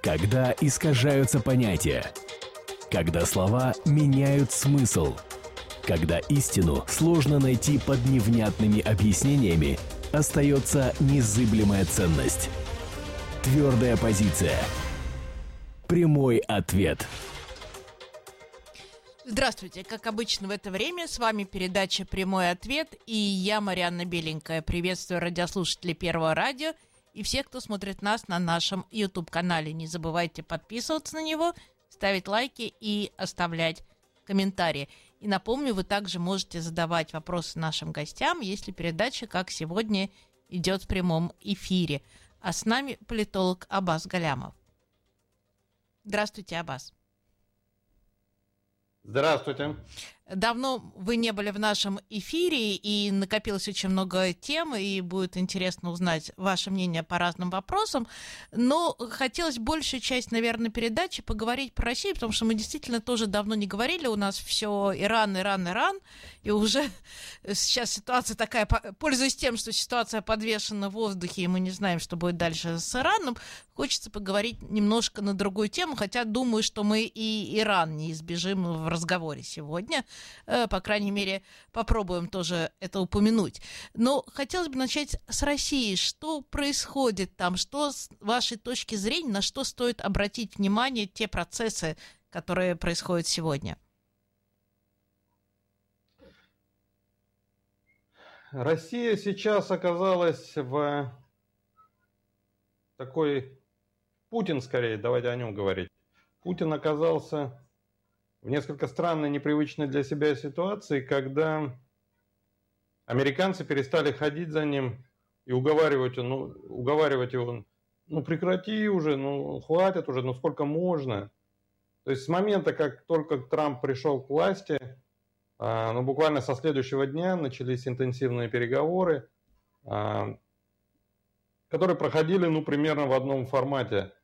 Когда искажаются понятия. Когда слова меняют смысл. Когда истину сложно найти под невнятными объяснениями, остается незыблемая ценность. Твердая позиция. Прямой ответ. Здравствуйте, как обычно в это время с вами передача «Прямой ответ» и я, Марианна Беленькая. Приветствую радиослушателей Первого радио и всех, кто смотрит нас на нашем YouTube-канале. Не забывайте подписываться на него, ставить лайки и оставлять комментарии. И напомню, вы также можете задавать вопросы нашим гостям, если передача, как сегодня, идет в прямом эфире. А с нами политолог Аббас Галямов. Здравствуйте, Аббас. Здравствуйте. Давно вы не были в нашем эфире, и накопилось очень много тем, и будет интересно узнать ваше мнение по разным вопросам. Но хотелось большую часть, наверное, передачи поговорить про Россию, потому что мы действительно тоже давно не говорили. У нас все Иран, и уже сейчас ситуация такая, пользуясь тем, что ситуация подвешена в воздухе, и мы не знаем, что будет дальше с Ираном, хочется поговорить немножко на другую тему, хотя думаю, что мы и Иран не избежим в разговоре сегодня. По крайней мере, попробуем тоже это упомянуть. Но хотелось бы начать с России. Что происходит там? Что, с вашей точки зрения, на что стоит обратить внимание те процессы, которые происходят сегодня? Россия сейчас оказалась в такой... Путин, скорее, давайте о нем говорить. Путин оказался в несколько странной, непривычной для себя ситуации, когда американцы перестали ходить за ним и уговаривать его, прекрати уже, хватит уже, сколько можно. То есть с момента, как только Трамп пришел к власти, буквально со следующего дня начались интенсивные переговоры, которые проходили, примерно в одном формате.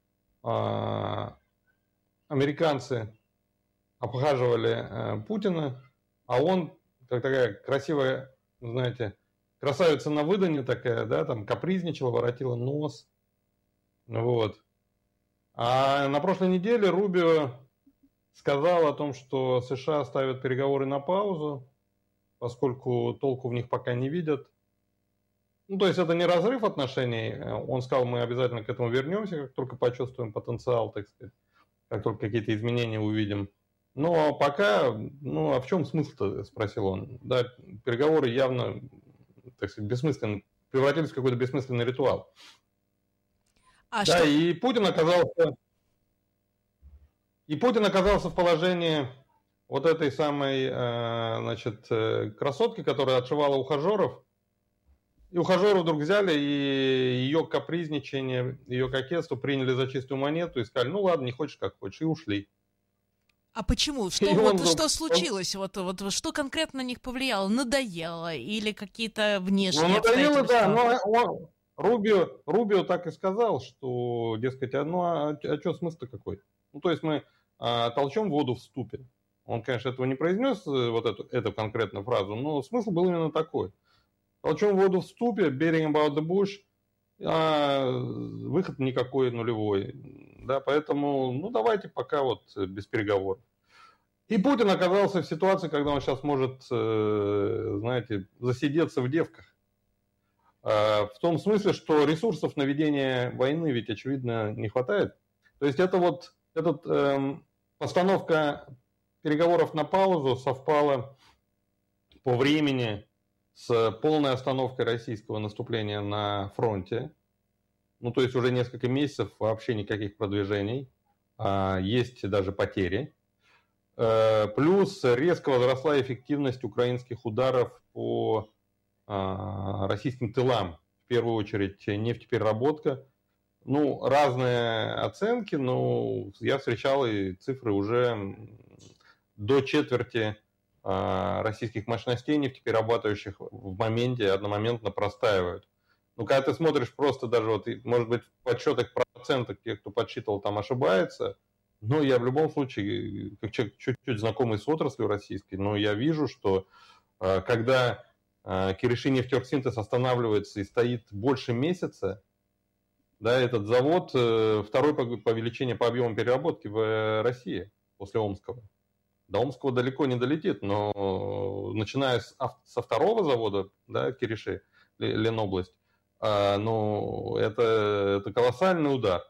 Американцы обхаживали Путина, а он, как такая красивая, знаете, красавица на выдане такая, да, там капризничала, воротила нос. Вот. А на прошлой неделе Рубио сказал о том, что США ставят переговоры на паузу, поскольку толку в них пока не видят. То есть это не разрыв отношений. Он сказал, мы обязательно к этому вернемся, как только почувствуем потенциал, так сказать, как только какие-то изменения увидим. Но пока, а в чем смысл-то, спросил он. Да, переговоры явно, так сказать, бессмысленны, превратились в какой-то бессмысленный ритуал. И Путин оказался в положении вот этой самой, красотки, которая отшивала ухажеров. И ухажеры вдруг взяли, и ее капризничание, ее кокетство приняли за чистую монету и сказали, ладно, не хочешь, как хочешь, и ушли. А почему? Что случилось? Что конкретно на них повлияло? Надоело? Или какие-то внешние обстоятельства? Надоело, да. Рубио так и сказал, что, дескать, а что смысл-то какой? То есть мы толчем воду в ступе. Он, конечно, этого не произнес, эту конкретную фразу, но смысл был именно такой. Толчем воду в ступе, beating about the bush, выход никакой, нулевой. Да, поэтому, давайте пока без переговоров. И Путин оказался в ситуации, когда он сейчас может, засидеться в девках. В том смысле, что ресурсов на ведение войны ведь, очевидно, не хватает. То есть постановка переговоров на паузу совпала по времени с полной остановкой российского наступления на фронте. То есть уже несколько месяцев вообще никаких продвижений, есть даже потери. Плюс резко возросла эффективность украинских ударов по российским тылам. В первую очередь нефтепереработка. Разные оценки, но я встречал и цифры уже до четверти российских мощностей нефтеперерабатывающих в моменте одномоментно простаивают. Когда ты смотришь просто даже, может быть, в подсчетах процентов, те, кто подсчитывал, там ошибается, но я в любом случае, как человек чуть-чуть знакомый с отраслью российской, я вижу, что когда Кириши нефтеоргсинтез останавливается и стоит больше месяца, Да, этот завод второй по величине по объему переработки в России после Омского. До Омского далеко не долетит, но начиная со второго завода, да, Кириши, Ленобласть, ну, это колоссальный удар.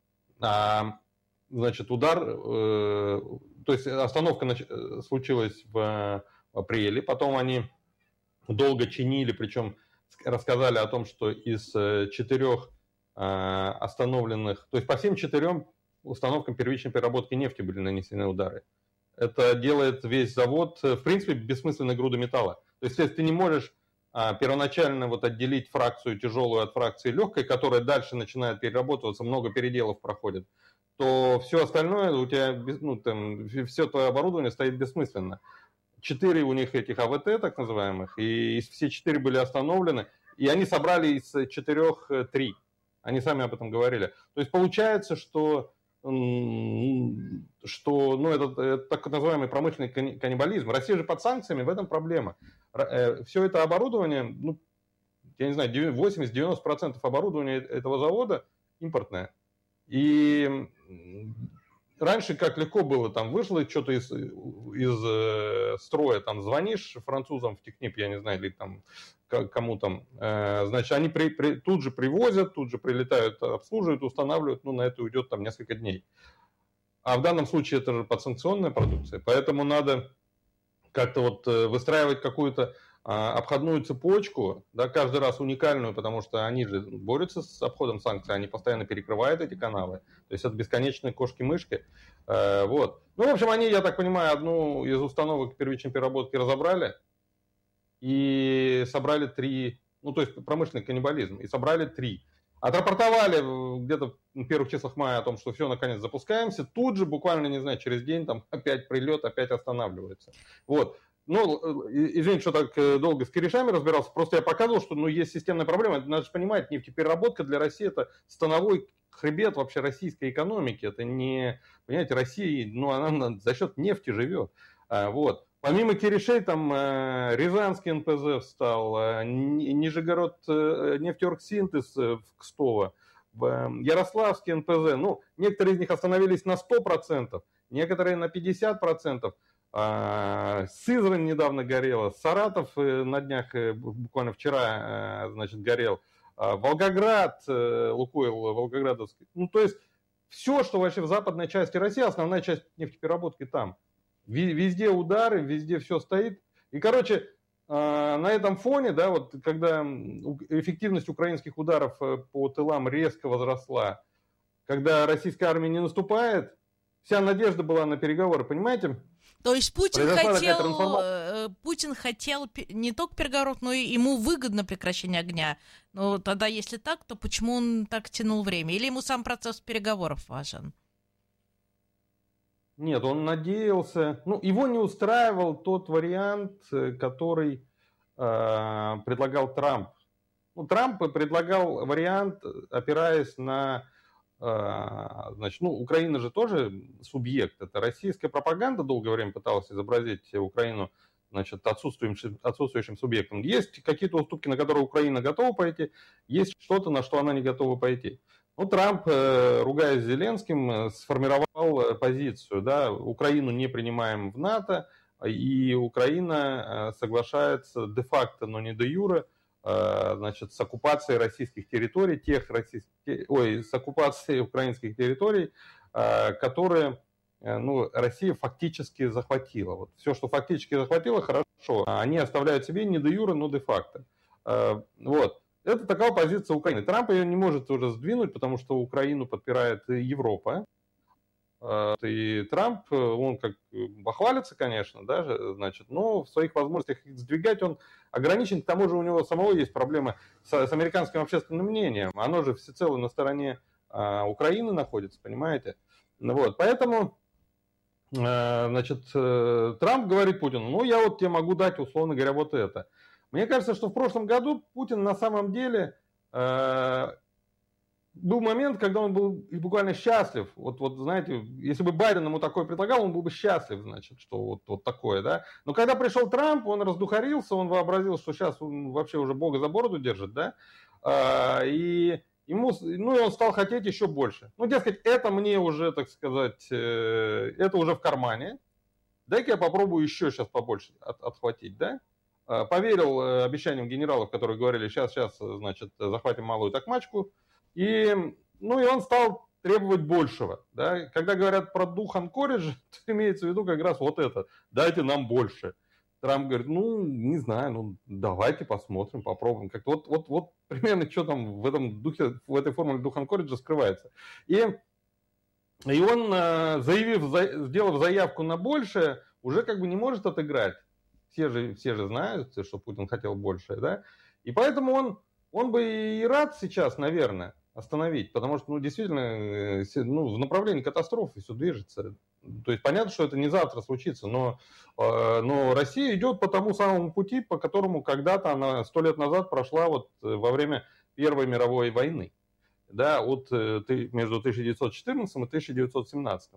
Значит, удар, то есть остановка случилась в апреле, потом они долго чинили, причем рассказали о том, что из 4 остановленных, то есть по всем 4 установкам первичной переработки нефти были нанесены удары. Это делает весь завод, в принципе, бессмысленной грудой металла. То есть, если ты не можешь первоначально вот отделить фракцию тяжелую от фракции легкой, которая дальше начинает переработываться, много переделов проходит, то все остальное у тебя, ну, там, все твое оборудование стоит бессмысленно. 4 у них этих АВТ, так называемых, и все 4 были остановлены, и они собрали из 4 3. Они сами об этом говорили. То есть получается, что ну, это так называемый промышленный каннибализм. Россия же под санкциями, в этом проблема. Все это оборудование, ну, я не знаю, 80-90% оборудования этого завода импортное. И раньше как легко было, там вышло что-то из строя, там звонишь французам в Технип, я не знаю, или там кому там, значит, они тут же привозят, тут же прилетают, обслуживают, устанавливают, ну, на это уйдет там несколько дней. А в данном случае это же подсанкционная продукция, поэтому надо как-то вот выстраивать какую-то обходную цепочку, да, каждый раз уникальную, потому что они же борются с обходом санкций, они постоянно перекрывают эти каналы, то есть это бесконечные кошки-мышки. Вот. Ну, в общем, они, я так понимаю, одну из установок первичной переработки разобрали и собрали 3, ну, то есть промышленный каннибализм, и собрали 3. Отрапортовали где-то в первых числах мая о том, что все, наконец, запускаемся, тут же, буквально, не знаю, через день, там, опять прилет, опять останавливается. Вот. Ну, извините, что так долго с корешами разбирался, просто я показывал, что, ну, есть системная проблема. Надо же понимать, нефтепереработка для России – это становой хребет вообще российской экономики. Это не, понимаете, Россия, ну, она за счет нефти живет. Вот. Помимо Киришей, там Рязанский НПЗ встал, Нижегород нефтеоргсинтез в Кстово, Ярославский НПЗ. Ну, некоторые из них остановились на 100%, некоторые на 50%. Сызрань недавно горела, Саратов на днях, буквально вчера, значит, горел, Волгоград, Лукойл Волгоградовский. Ну, то есть все, что вообще в западной части России, основная часть нефтепереработки там. Везде удары, везде все стоит. И, короче, на этом фоне, да, вот когда эффективность украинских ударов по тылам резко возросла, когда российская армия не наступает, вся надежда была на переговоры, понимаете? То есть Путин хотел не только переговоров, но и ему выгодно прекращение огня. Но тогда, если так, то почему он так тянул время? Или ему сам процесс переговоров важен? Нет, он надеялся, ну, его не устраивал тот вариант, который предлагал Трамп. Ну, Трамп предлагал вариант, опираясь на, значит, ну, Украина же тоже субъект. Это российская пропаганда долгое время пыталась изобразить Украину, значит, отсутствующим субъектом. Есть какие-то уступки, на которые Украина готова пойти, есть что-то, на что она не готова пойти. Ну, Трамп, ругаясь с Зеленским, сформировал позицию, да, Украину не принимаем в НАТО, и Украина соглашается де-факто, но не де-юре, значит, с оккупацией российских территорий, с оккупацией украинских территорий, которые, ну, Россия фактически захватила. Вот все, что фактически захватила, хорошо, они оставляют себе не де-юре, но де-факто. Вот. Это такая позиция Украины. Трамп ее не может уже сдвинуть, потому что Украину подпирает Европа. И Трамп, он как бахвалится, конечно, да, значит, но в своих возможностях их сдвигать он ограничен. К тому же у него самого есть проблемы с американским общественным мнением. Оно же всецело на стороне Украины находится, понимаете? Вот, поэтому, значит, Трамп говорит Путину, ну, я вот тебе могу дать, условно говоря, вот это. Мне кажется, что в прошлом году Путин на самом деле был момент, когда он был буквально счастлив. Вот, знаете, если бы Байден ему такое предлагал, он был бы счастлив, значит, что вот такое, да. Но когда пришел Трамп, он раздухарился, он вообразил, что сейчас он вообще уже Бога за бороду держит, да. И ну и он стал хотеть еще больше. Ну, дескать, это мне уже, так сказать, это уже в кармане. Дай-ка я попробую еще сейчас побольше отхватить, да? Поверил обещаниям генералов, которые говорили, сейчас, значит, захватим Малую Токмачку. Ну и он стал требовать большего. Да? Когда говорят про дух анкориджа, то имеется в виду как раз вот это. Дайте нам больше. Трамп говорит, ну, не знаю, ну, давайте посмотрим, попробуем. Как-то вот примерно что там в этом духе, в этой формуле духа анкориджа скрывается. И он, сделав заявку на большее, уже как бы не может отыграть. Все же знают, что Путин хотел больше, да? И поэтому он бы и рад сейчас, наверное, остановить, потому что, ну, действительно, ну, в направлении катастрофы все движется. То есть понятно, что это не завтра случится, но Россия идет по тому самому пути, по которому когда-то она 100 лет назад прошла вот во время Первой мировой войны. Да, между 1914 и 1917.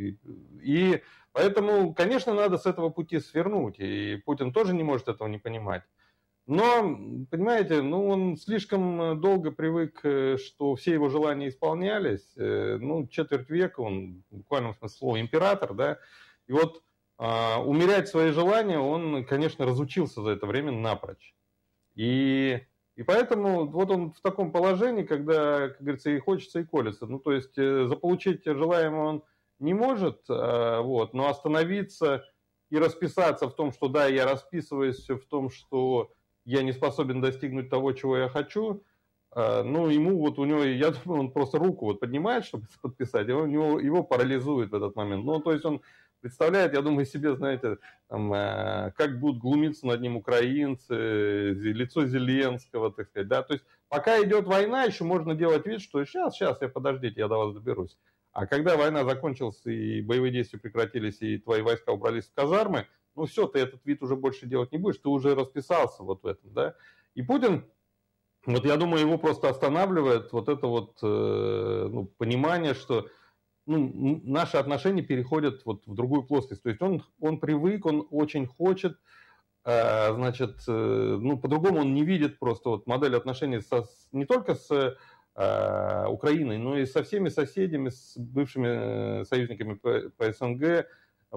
И поэтому, конечно, надо с этого пути свернуть, и Путин тоже не может этого не понимать. Но, понимаете, ну, он слишком долго привык, что все его желания исполнялись. Ну, четверть века он, в буквальном смысле слова, император, да. И вот умерять свои желания он, конечно, разучился за это время напрочь. И поэтому вот он в таком положении, когда, как говорится, и хочется, и колется. Ну, то есть заполучить желаемое он не может, вот, но остановиться и расписаться в том, что да, я расписываюсь в том, что я не способен достигнуть того, чего я хочу, ну, ему вот у него, я думаю, он просто руку вот поднимает, чтобы подписать, и его парализует в этот момент. Ну, то есть он представляет, я думаю, себе, знаете, там, как будут глумиться над ним украинцы, лицо Зеленского, так сказать, да, то есть пока идет война, еще можно делать вид, что сейчас, подождите, я до вас доберусь. А когда война закончилась, и боевые действия прекратились, и твои войска убрались в казармы, ну все, ты этот вид уже больше делать не будешь, ты уже расписался вот в этом, да. И Путин, вот я думаю, его просто останавливает вот это вот ну, понимание, что ну, наши отношения переходят вот в другую плоскость. То есть он привык, он очень хочет, значит, ну, по-другому он не видит просто вот модель отношений не только с Украиной, но и со всеми соседями, с бывшими союзниками по СНГ,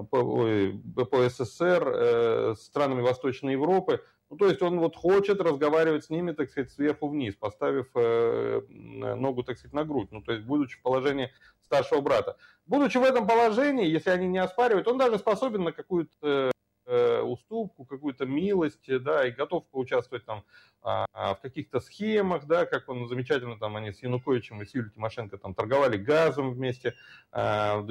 по СССР, странами Восточной Европы. Ну, то есть он вот хочет разговаривать с ними, так сказать, сверху вниз, поставив ногу, так сказать, на грудь. Ну, то есть будучи в положении старшего брата. Будучи в этом положении, если они не оспаривают, он даже способен на какую-то уступку, какую-то милость, да, и готов поучаствовать там в каких-то схемах, да, как он замечательно там, они с Януковичем и с Юлией Тимошенко там торговали газом вместе в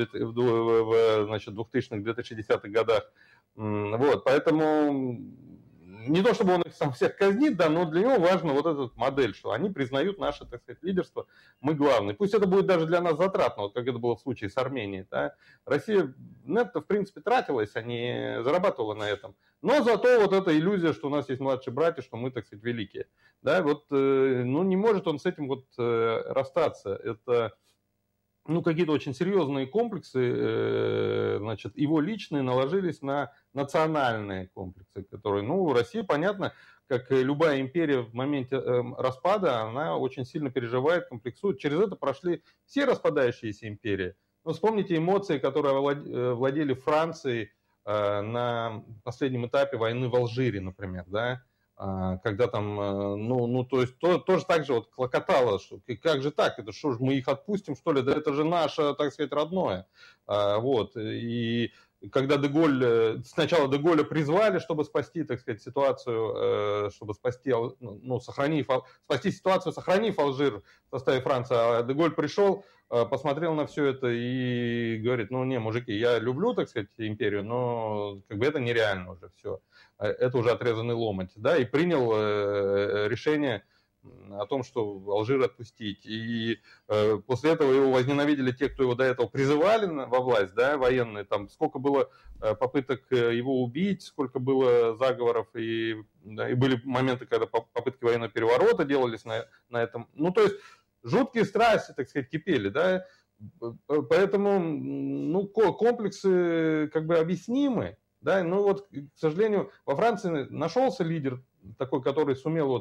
2000-х, 2010-х годах. Вот, поэтому не то, чтобы он их сам всех казнит, да, но для него важна вот эта модель, что они признают наше, так сказать, лидерство, мы главные. Пусть это будет даже для нас затратно, вот как это было в случае с Арменией. Да. Россия на это, в принципе, тратилась, а не зарабатывала на этом. Но зато вот эта иллюзия, что у нас есть младшие братья, что мы, так сказать, великие. Да, вот, ну, не может он с этим вот расстаться. Это... Ну, какие-то очень серьезные комплексы, значит, его личные наложились на национальные комплексы, которые, ну, Россия, понятно, как и любая империя в моменте распада, она очень сильно переживает, комплексует. Через это прошли все распадающиеся империи. Ну, вспомните эмоции, которые владели Францией на последнем этапе войны в Алжире, например, да, когда там, ну, то есть тоже так же вот клокотало, что как же так, это что ж мы их отпустим, что ли, да это же наше, так сказать, родное, вот, и когда Деголь, сначала Деголя призвали, чтобы спасти, так сказать, ситуацию, чтобы спасти, ну, спасти ситуацию, сохранив Алжир в составе Франции, а Деголь пришел, посмотрел на все это и говорит, ну, не, мужики, я люблю, так сказать, империю, но как бы это нереально уже все, это уже отрезанный ломоть, да, и принял решение о том, что Алжир отпустить. И после этого его возненавидели те, кто его до этого призывали во власть, да, военные, там сколько было попыток его убить, сколько было заговоров, и были моменты, когда попытки военного переворота делались на этом. Ну, то есть жуткие страсти, так сказать, кипели, да, поэтому, ну, комплексы как бы объяснимы, да, но вот, к сожалению, во Франции нашелся лидер такой, который сумел вот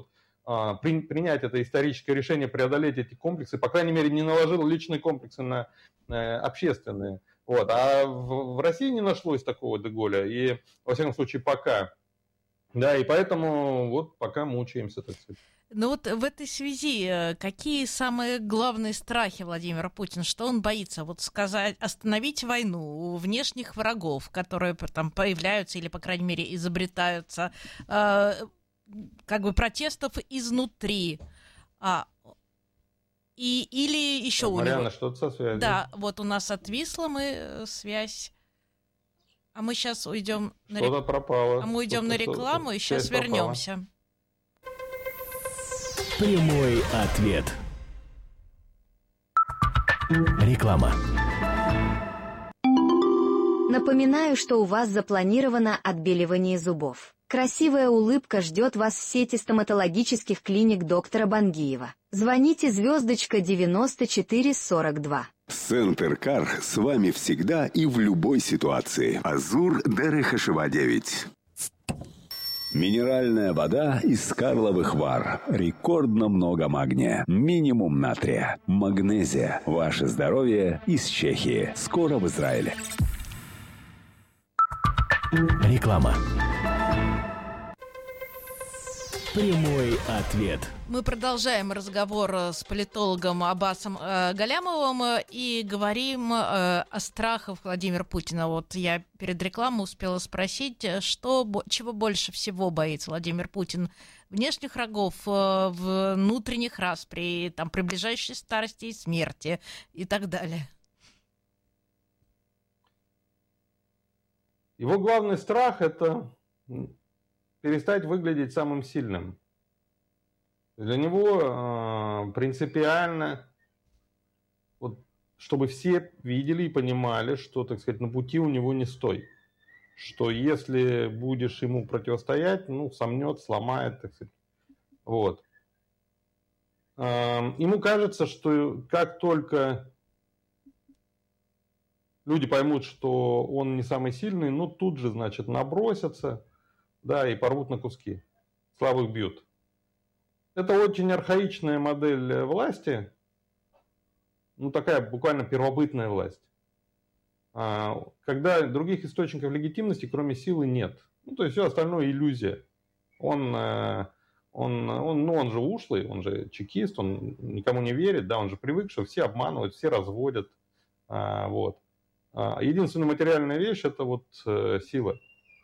принять это историческое решение, преодолеть эти комплексы, по крайней мере, не наложил личные комплексы на общественные. Вот. А в России не нашлось такого Деголя, и, во всяком случае, пока. Да, и поэтому вот пока мучаемся, так сказать. Ну вот в этой связи какие самые главные страхи Владимира Путина? Что он боится? Вот сказать, остановить войну у внешних врагов, которые там появляются или, по крайней мере, изобретаются, как бы протестов изнутри. Или еще у Марьяна, него... что-то со связью. Да, вот у нас отвисла связь. А мы сейчас уйдем на Что-то пропало. А мы уйдем на рекламу и сейчас вернемся. Прямой ответ. Реклама. Напоминаю, что у вас запланировано отбеливание зубов. Красивая улыбка ждет вас в сети стоматологических клиник доктора Бангиева. Звоните звездочка 9442. Центр Кар с вами всегда и в любой ситуации. Азур Дерехашева 9. Минеральная вода из Карловых Вар. Рекордно много магния. Минимум натрия. Магнезия. Ваше здоровье из Чехии. Скоро в Израиле. Реклама. Прямой ответ. Мы продолжаем разговор с политологом Аббасом Галямовым и говорим о страхах Владимира Путина. Вот я перед рекламой успела спросить, чего больше всего боится Владимир Путин? Внешних врагов, внутренних распри, там, приближающей старости и смерти и так далее. Его главный страх – это перестать выглядеть самым сильным. Для него принципиально, вот, чтобы все видели и понимали, что, так сказать, на пути у него не стой. Что если будешь ему противостоять, ну, сомнет, сломает, так сказать. Вот. Ему кажется, что как только люди поймут, что он не самый сильный, ну, тут же, значит, набросятся, да, и порвут на куски. Слабых бьют. Это очень архаичная модель власти, ну, такая буквально первобытная власть, когда других источников легитимности, кроме силы, нет. Ну, то есть все остальное иллюзия. Он же ушлый, он же чекист, он никому не верит, да, он же привык, что все обманывают, все разводят. Вот. Единственная материальная вещь – это вот сила.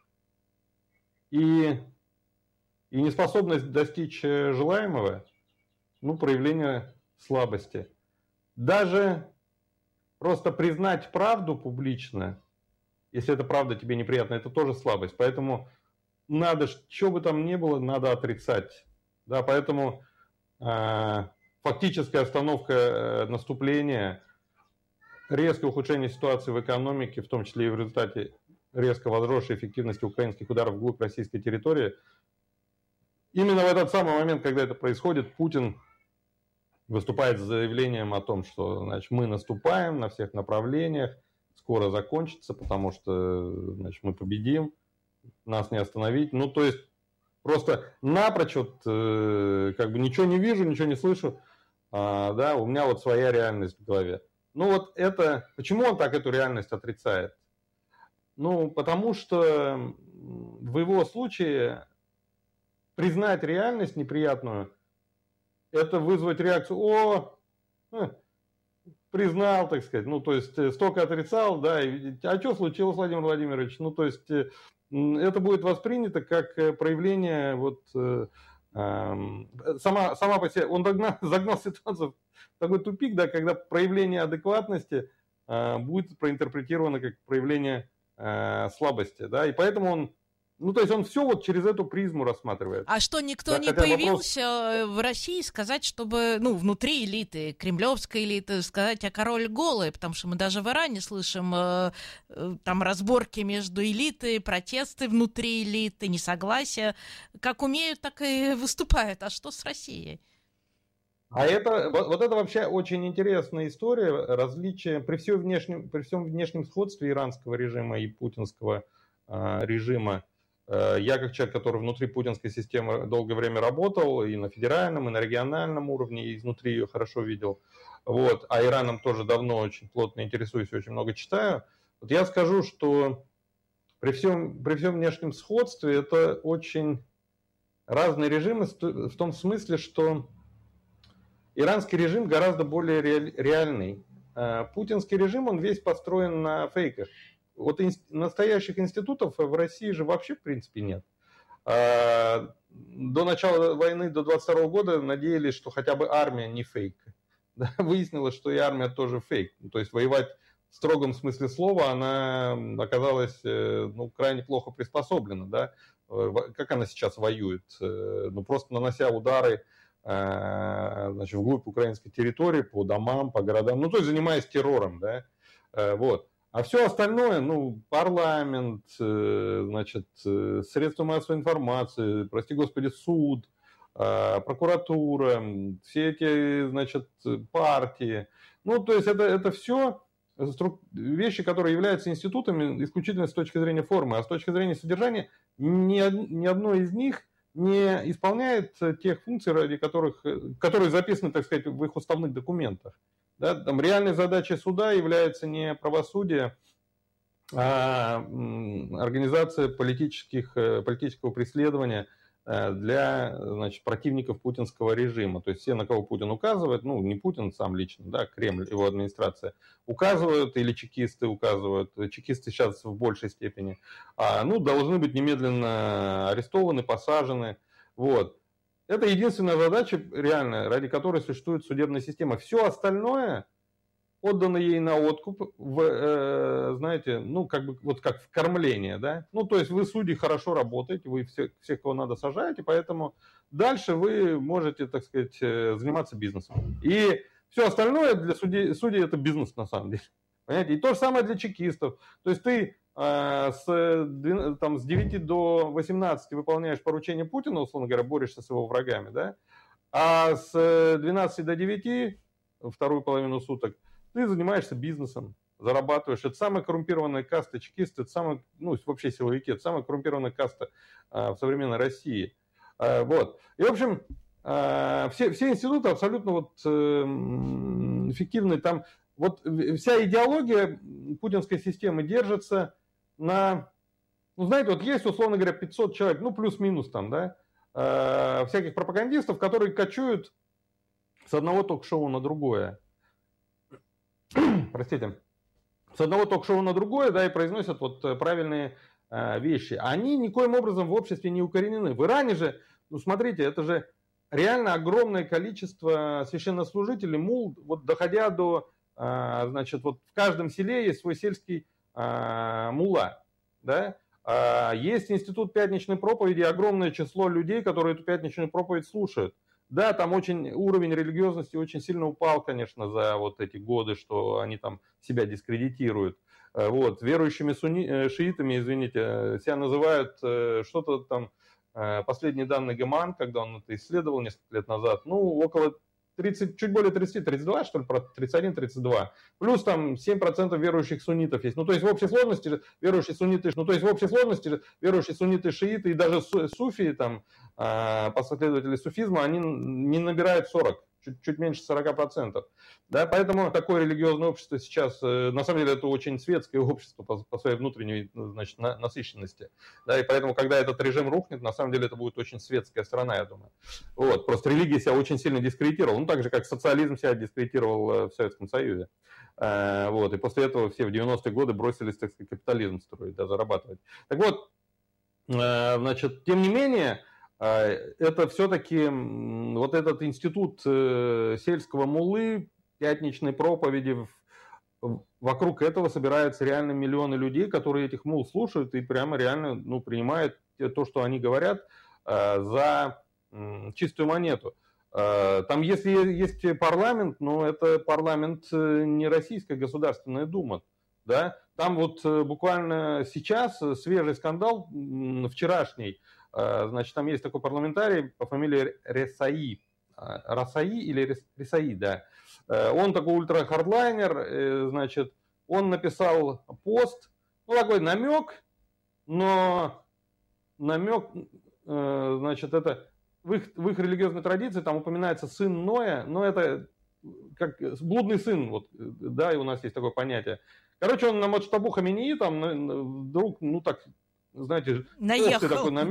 И неспособность достичь желаемого, ну, проявление слабости. Даже просто признать правду публично, если эта правда тебе неприятна, это тоже слабость. Поэтому надо, что бы там ни было, надо отрицать. Да, поэтому фактическая остановка наступления, резкое ухудшение ситуации в экономике, в том числе и в результате резко возросшей эффективности украинских ударов вглубь российской территории. Именно в этот самый момент, когда это происходит, Путин выступает с заявлением о том, что, значит, мы наступаем на всех направлениях, скоро закончится, потому что, значит, мы победим, нас не остановить. Ну, то есть просто напрочь вот, как бы ничего не вижу, ничего не слышу, да, у меня вот своя реальность в голове. Ну вот это, почему он так эту реальность отрицает? Ну, потому что в его случае признать реальность неприятную, это вызвать реакцию, признал, так сказать, ну, то есть столько отрицал, да, а что случилось, Владимир Владимирович? Ну, то есть это будет воспринято как проявление, вот, сама по себе, он загнал ситуацию в такой тупик, да, когда проявление адекватности будет проинтерпретировано как проявление слабости, да, и поэтому он, ну, то есть он все вот через эту призму рассматривает. А что, никто да, не появился в России сказать, чтобы, ну, внутри элиты, кремлевской элиты, сказать, а король голый, потому что мы даже в Иране слышим там разборки между элитой, протесты внутри элиты, несогласия. Как умеют, так и выступают. А что с Россией? А это, вот это вообще очень интересная история, различия при всем внешнем сходстве иранского режима и путинского режима. Я как человек, который внутри путинской системы долгое время работал, и на федеральном, и на региональном уровне, и изнутри ее хорошо видел. Вот. А Ираном тоже давно очень плотно интересуюсь, очень много читаю. Вот я скажу, что при всем внешнем сходстве это очень разные режимы в том смысле, что иранский режим гораздо более реальный. Путинский режим, он весь построен на фейках. Вот настоящих институтов в России же вообще в принципе нет. До начала войны, до 22 года надеялись, что хотя бы армия не фейк. Да, выяснилось, что и армия тоже фейк. То есть воевать в строгом смысле слова она оказалась крайне плохо приспособлена. Да? Как она сейчас воюет? Просто нанося удары вглубь украинской территории, по домам, по городам, то есть занимаясь террором. Да? Вот. А все остальное, парламент, средства массовой информации, прости господи, суд, прокуратура, все эти, партии. То есть это все вещи, которые являются институтами исключительно с точки зрения формы, а с точки зрения содержания ни одно из них не исполняет тех функций, ради которые записаны, так сказать, в их уставных документах. Да, там реальной задачей суда является не правосудие, а организация политического преследования для противников путинского режима. То есть все, на кого Путин указывает, не Путин сам лично, да, Кремль, его администрация, указывают, или чекисты указывают, чекисты сейчас в большей степени, должны быть немедленно арестованы, посажены. Вот. Это единственная задача реальная, ради которой существует судебная система. Все остальное отдано ей на откуп, как в кормление. Да? То есть вы, судьи, хорошо работаете, вы всех, кого надо, сажаете, поэтому дальше вы можете, так сказать, заниматься бизнесом. И все остальное для судей это бизнес на самом деле. Понимаете? И то же самое для чекистов. То есть ты с 9 до 18 выполняешь поручение Путина, условно говоря, борешься с его врагами, да? А с 12 до 9, вторую половину суток, ты занимаешься бизнесом, зарабатываешь. Это самая коррумпированная каста, чекисты, это самая, вообще силовики, это самая коррумпированная каста в современной России. Вот. И, в общем, все институты абсолютно фиктивные. Там вся идеология путинской системы держится на, есть, условно говоря, 500 человек, плюс-минус там, да, всяких пропагандистов, которые кочуют с одного ток-шоу на другое. Простите. С одного ток-шоу на другое, да, и произносят правильные вещи. Они никоим образом в обществе не укоренены. В Иране же, смотрите, это же реально огромное количество священнослужителей, мул, доходя до, в каждом селе есть свой сельский мулла, да. Есть институт пятничной проповеди, огромное число людей, которые эту пятничную проповедь слушают. Да, там уровень религиозности очень сильно упал, конечно, за эти годы, что они там себя дискредитируют. Верующими шиитами, извините, себя называют что-то там, последние данные ГМАН, когда он это исследовал несколько лет назад, около 30, чуть более 30, 32, что ли, 31-32. Плюс там 7% верующих суннитов есть. То есть в общей сложности верующие сунниты, шииты и даже суфии, там, последователи суфизма, они не набирают 40, чуть меньше 40%. Да? Поэтому такое религиозное общество сейчас, на самом деле, это очень светское общество по своей внутренней, насыщенности. Да? И поэтому, когда этот режим рухнет, на самом деле, это будет очень светская страна, я думаю. Просто религия себя очень сильно дискредитировала. Так же, как социализм себя дискредитировал в Советском Союзе. И после этого все в 90-е годы бросились, так сказать, капитализм строить, да, зарабатывать. Так вот, тем не менее, это все-таки этот институт сельского муллы, пятничной проповеди, вокруг этого собираются реально миллионы людей, которые этих мул слушают и прямо реально принимают то, что они говорят, за чистую монету. Там, если есть парламент, это парламент не Российская Государственная Дума. Да? Там буквально сейчас свежий скандал, вчерашний. Там есть такой парламентарий по фамилии Ресаи. Расаи или Ресаи, да. Он такой ультра-хардлайнер, он написал пост, такой намек, но намек, значит, это в их религиозной традиции там упоминается сын Ноя, но это как блудный сын, вот, да, и у нас есть такое понятие. Короче, он на Маджтабу Хаминии там вдруг, ну так, знаете, наехал. такой намек.